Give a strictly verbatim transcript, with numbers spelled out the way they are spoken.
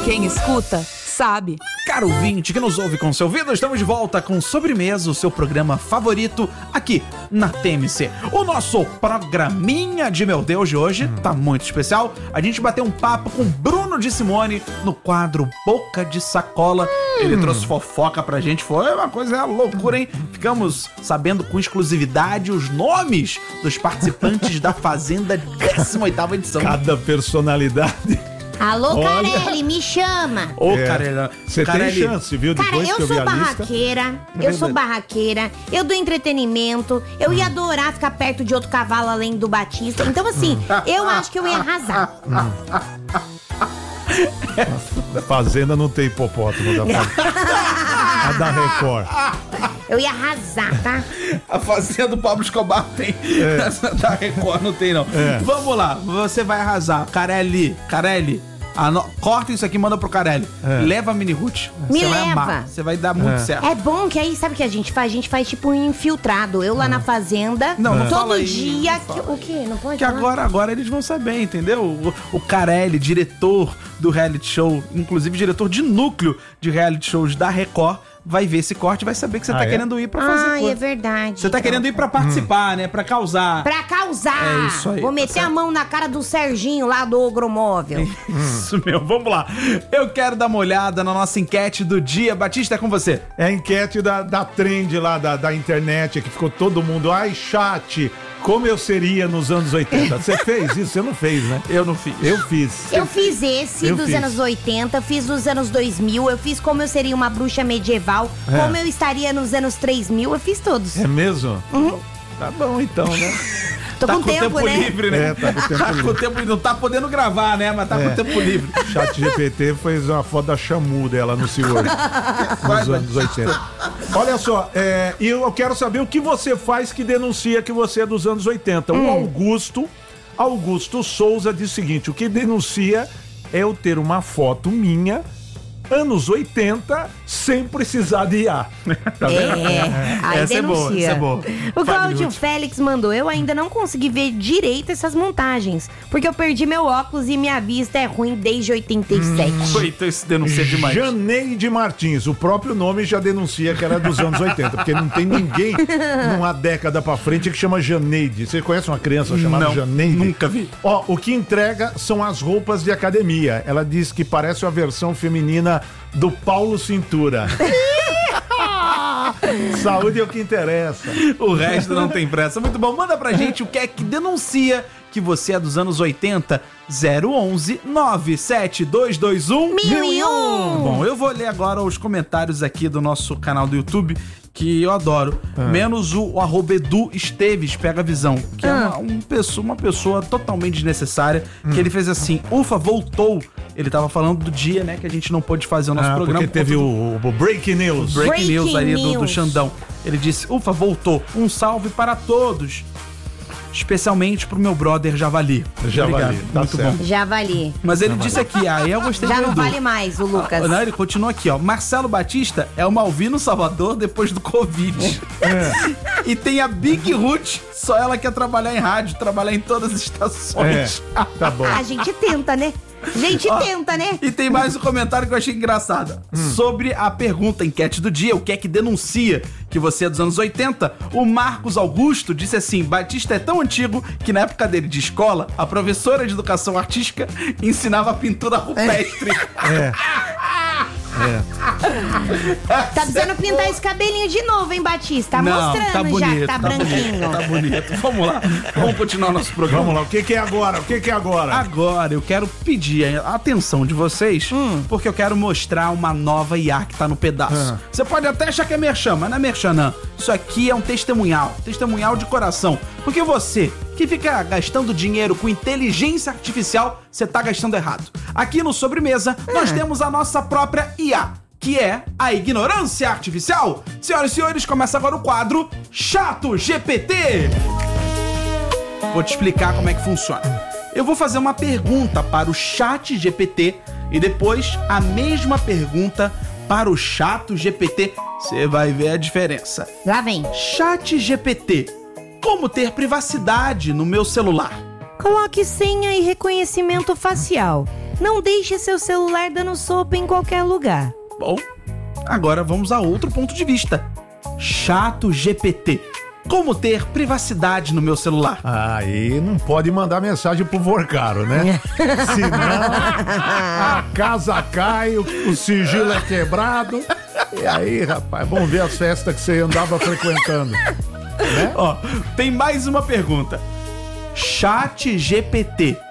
Quem escuta, sabe. Caro ouvinte que nos ouve com seu ouvido, estamos de volta com Sobremesa, o seu programa favorito aqui na T M C. O nosso programinha de meu Deus de hoje tá muito especial. A gente bateu um papo com Bruno de Simone no quadro Boca de Sacola. Ele trouxe fofoca pra gente, foi uma coisa loucura, hein? Ficamos sabendo com exclusividade os nomes dos participantes da Fazenda décima oitava edição. Cada personalidade. Alô, Olha. Carelli, me chama. Ô, É, Carelli, Você tem Carelli, chance, viu? Cara, Depois eu que eu vi sou a lista. barraqueira, eu sou barraqueira, eu dou entretenimento, eu ia adorar ficar perto de outro cavalo além do Batista. Então, assim, eu acho que eu ia arrasar. Fazenda não tem hipopótamo da Fazenda. A da Record. Eu ia arrasar, tá? A Fazenda do Pablo Escobar tem. Essa da Record não tem, não. É. Vamos lá, você vai arrasar. Carelli, Carelli, ano... corta isso aqui e manda pro Carelli. É. Leva a Mini Ruth. Me Você vai leva. amar. Você vai dar muito É. certo. É bom que aí, sabe o que a gente faz? A gente faz tipo um infiltrado. Eu lá na fazenda, Não, não fala todo aí, dia. não que- fala. o quê? Não pode Que falar? agora, agora eles vão saber, entendeu? O, o Carelli, diretor do reality show, inclusive diretor de núcleo de reality shows da Record, vai ver esse corte e vai saber que você Ah, tá é? querendo ir pra fazer Ai, coisa. é verdade. Você tá querendo ir pra participar, né? Pra causar. Pra causar. É isso aí, Vou tá meter certo. a mão na cara do Serginho lá do Ogromóvel. Isso, meu. Vamos lá. Eu quero dar uma olhada na nossa enquete do dia. Batista, é com você. É a enquete da, da trend lá da, da internet, que ficou todo mundo, ai, chat, como eu seria nos anos oitenta. Você fez isso? Você não fez, né? Eu não fiz. Eu fiz. Eu fiz esse Eu dos fiz. anos oitenta, fiz dos anos dois mil, eu fiz como eu seria uma bruxa medieval, É. como eu estaria nos anos três mil, eu fiz todos. É mesmo? Tá bom então, né? Tô Tá com, tempo, né? livre, né? É, tá com tempo Tá livre. com tempo, não tá podendo gravar, né? Mas tá É. com tempo livre. Chat G P T fez uma foto da Xamu dela no Senhor nos anos oitenta. Olha só, é, e eu quero saber o que você faz que denuncia que você é dos anos oitenta. O Augusto, Augusto Souza diz o seguinte: o que denuncia é eu ter uma foto minha, anos oitenta, sem precisar de I A. Tá vendo? É, aí Essa é boa, denuncia. essa é boa. O Fale, Cláudio Ruth. Félix mandou, eu ainda não consegui ver direito essas montagens, porque eu perdi meu óculos e minha vista é ruim desde oitenta e sete. Eita, isso denuncia demais. Janeide Martins, o próprio nome já denuncia que era dos anos oitenta, porque não tem ninguém numa década pra frente que chama Janeide. Você conhece uma criança chamada Não, Janeide? nunca vi. Ó, o que entrega são as roupas de academia. Ela diz que parece a versão feminina do Paulo Cintura. Saúde é o que interessa. O resto não tem pressa. Muito bom. Manda pra gente o que é que denuncia que você é dos anos oitenta. zero onze nove sete dois dois um Mil e um. Bom, eu vou ler agora os comentários aqui do nosso canal do YouTube, que eu adoro. Menos o, o arroba Edu Esteves Pega a Visão, que é uma, um pessoa, uma pessoa totalmente desnecessária, que ele fez assim, ufa, voltou. Ele tava falando do dia, né, que a gente não pôde fazer o nosso Ah, programa. porque teve por o, o Break News. Breaking Breaking News ali do, do News. Xandão. Ele disse, ufa, voltou. Um salve para todos. Especialmente pro meu brother Javali. Javali, Obrigado. tá Muito certo. bom. Já vali. Mas ele disse aqui, ah, eu gostei Já do não Edu. vale mais o Lucas. Ah, não, ele continua aqui, ó. Marcelo Batista é o Malvino Salvador depois do Covid. É. E tem a Big Ruth, só ela quer trabalhar em rádio, trabalhar em todas as É, estações. tá bom. A gente tenta, né? A gente Ó, tenta, né? E tem mais um comentário que eu achei engraçado. Sobre a pergunta, enquete do dia, o que é que denuncia que você é dos anos oitenta? O Marcos Augusto disse assim, Batista é tão antigo que na época dele de escola, a professora de educação artística ensinava pintura rupestre. É. É. Tá precisando pintar esse cabelinho de novo, hein, Batista? Tá Não, mostrando tá bonito, já que tá, tá branquinho. bonito, tá bonito. Vamos lá, vamos continuar o nosso programa. Vamos lá, o que, que é agora? O que, que é agora? Agora eu quero pedir a atenção de vocês, porque eu quero mostrar uma nova I A que tá no pedaço. Ah. Você pode até achar que é merchan, mas não é merchan não. Isso aqui é um testemunhal, testemunhal de coração. Porque você que fica gastando dinheiro com inteligência artificial, você tá gastando errado. Aqui no Sobremesa, nós temos a nossa própria I A, que é a ignorância artificial. Senhoras e senhores, começa agora o quadro Chato G P T. Vou te explicar como é que funciona. Eu vou fazer uma pergunta para o Chat G P T e depois a mesma pergunta para o Chato G P T. Você vai ver a diferença. Lá vem. Chat G P T. Como ter privacidade no meu celular? Coloque senha e reconhecimento facial. Não deixe seu celular dando sopa em qualquer lugar. Bom, agora vamos a outro ponto de vista. Chato G P T. Como ter privacidade no meu celular? Aí não pode mandar mensagem pro Vorcaro, né? Senão a casa cai, o, o sigilo é quebrado. E aí, rapaz, vamos ver as festas que você andava frequentando. Né? Ó, tem mais uma pergunta. Chat G P T.